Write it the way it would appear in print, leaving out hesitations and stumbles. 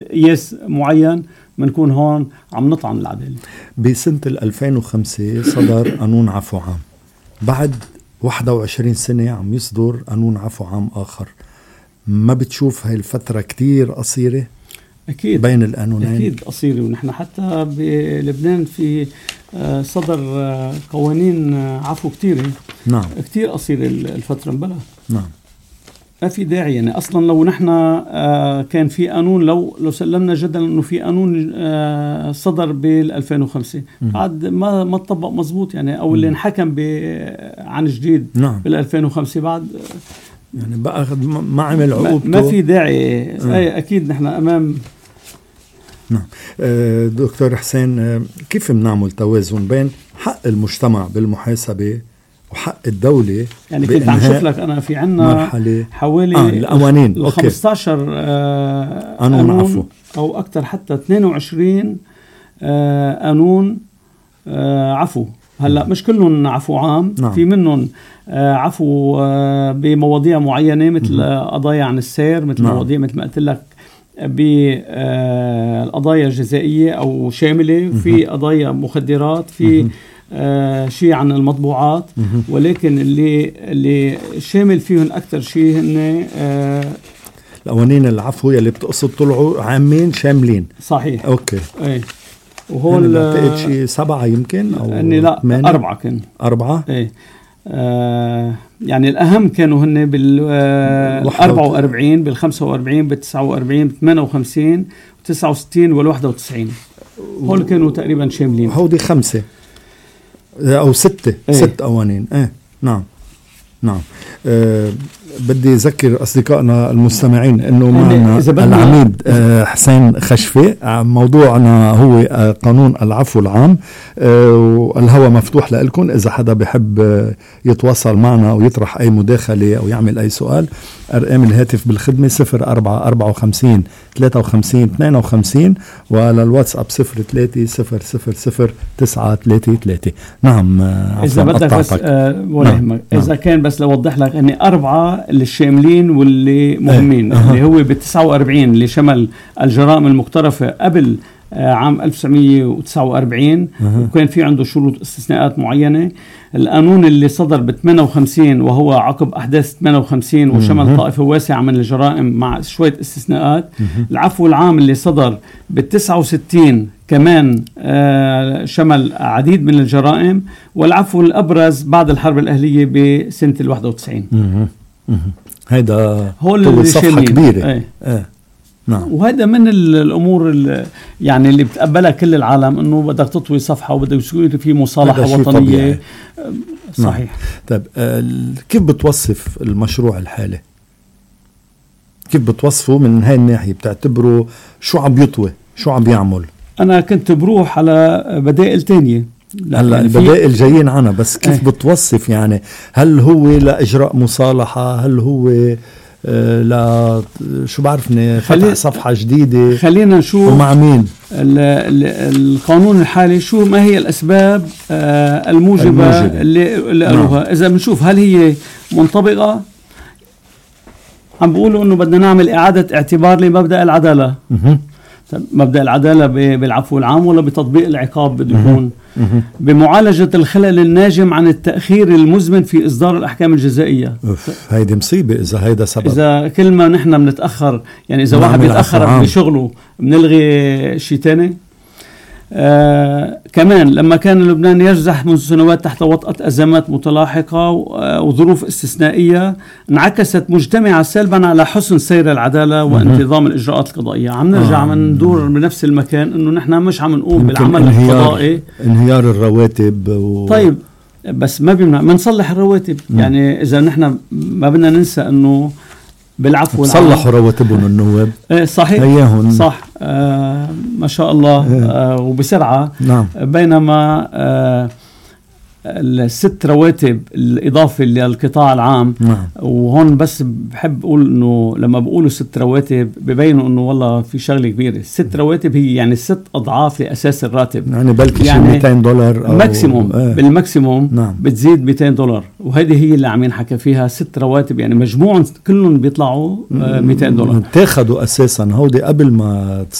قياس معين بنكون هون عم نطعن العدالة. بسنة 2005 صدر قانون عفو عام، بعد 21 سنة عم يصدر قانون عفو عام آخر. ما بتشوف هاي الفترة كتير قصيرة؟ أكيد بين القانونين أكيد قصيرة، ونحن حتى بلبنان في صدر قوانين عفو كتيرة. نعم كتير قصيرة الفترة بلا. نعم ما في داعي يعني أصلا. لو نحن كان في قانون، لو سلمنا جدلا إنه في قانون صدر بال 2005 بعد ما تطبق مزبوط يعني، أو اللي انحكم عن جديد نعم بال 2005 بعد يعني بقى ما عمل عقوبته. ما في داعي. أي أكيد نحن أمام. نعم. دكتور حسين، كيف بنعمل توازن بين حق المجتمع بالمحاسبة وحق الدولة؟ يعني كنت عم شوف لك أنا في عنا حوالي القوانين 15 قانون عفو أو أكتر، حتى 22 قانون عفو. هلا مش كلهم عفو عام. نعم. في منهم عفو بمواضيع معينة، مثل قضايا عن السير، مثل نعم. مواضيع مثل ما قلت لك بالقضايا الجزائية أو شاملة، في قضايا مخدرات، في شيء عن المطبوعات. ولكن اللي شامل فيهم أكتر شيء هن القوانين العفو يلي بتقصد طلعوا عامين شاملين. صحيح. أوكي. أي. وهو بعتقد شيء 7 يمكن أو أني لا 4 كان 4. إيه. يعني الأهم كانوا هن بال 44 بال 45 بال 49 بال 58 69 وال 91. هول كانوا تقريبا شاملين. هودي 5 أو 6. ايه. 6 قوانين. نعم نعم. بدي أذكر أصدقائنا المستمعين أنه معنا العميد حسين خشفي. موضوعنا هو قانون العفو العام، والهواء مفتوح لكم إذا حدا بحب يتواصل معنا ويطرح أي مداخلة أو يعمل أي سؤال. أرقام الهاتف بالخدمة 0454 53 52 وعلى الواتساب 03000933. نعم. إذا بدك بس ولا يهمك. إذا كان بس لوضح لك أني 4 اللي شاملين واللي مهمين. اللي هو بال 49 اللي شمل الجرائم المقترفة قبل عام 1949 وكان في عنده شروط استثناءات معينة. القانون اللي صدر ب 58 وهو عقب أحداث 58 وشمل طائفة واسعة من الجرائم مع شوية استثناءات. العفو العام اللي صدر ب 69 كمان شمل عديد من الجرائم. والعفو الأبرز بعد الحرب الأهلية بسنة 91. هيدا هو صفحة كبيرة. نعم. وهذا من الأمور يعني اللي بتقبلها كل العالم، إنه بدك تطوي صفحة وبدك يصير في مصالحة وطنية. صحيح. نعم. طيب كيف بتوصف المشروع الحالي؟ كيف بتوصفه من هاي الناحية؟ بتعتبره شو عم يطوي، شو عم يعمل؟ أنا كنت بروح على بدائل تانية. هلا يعني البدائل جايين عنا، بس كيف بتوصف يعني؟ هل هو لإجراء مصالحة؟ هل هو لا شو بعرفني فتح صفحة جديدة؟ خلينا نشوف ومع مين القانون الحالي، شو ما هي الأسباب الموجبة اللي قالوها. إذا بنشوف هل هي منطبقة. عم بيقولوا إنه بدنا نعمل إعادة اعتبار لمبدأ العدالة. مبدأ العدالة بالعفو العام ولا بتطبيق العقاب بده يكون؟ بمعالجة الخلل الناجم عن التأخير المزمن في إصدار الأحكام الجزائية. هيدي مصيبة إذا هيدا سبب. إذا كل ما نحن بنتأخر، يعني إذا واحد بيتأخر بشغله بنلغي شيء تاني. كمان لما كان لبنان يجزح منذ سنوات تحت وطأة أزمات متلاحقة وظروف استثنائية انعكست مجتمعة سلبا على حسن سير العدالة وانتظام الإجراءات القضائية. عم نرجع من ندور بنفس المكان، إنه نحن مش عم نقوم بالعمل القضائي. انهيار الرواتب طيب بس ما بيمنع منصلح الرواتب. يعني إذا نحن ما بدنا ننسى إنه بالعفو صلحوا رواتبهم النواب. صحيح. هياهم. صح. ما شاء الله. وبسرعة. نعم. بينما الست رواتب الإضافة للقطاع العام. نعم. وهون بس بحب أقول إنه لما بقولوا 6 رواتب ببينوا إنه والله في شغلة كبيرة. 6 رواتب هي يعني 6 أضعاف لأساس الراتب. يعني بلكي يعني $200 أو ماكسيموم. بالماكسيموم. نعم. بتزيد $200. وهذه هي اللي عم ينحكى فيها 6 رواتب، يعني مجموعا كلهم بيطلعوا $200. تاخدوا أساسا هودي قبل ما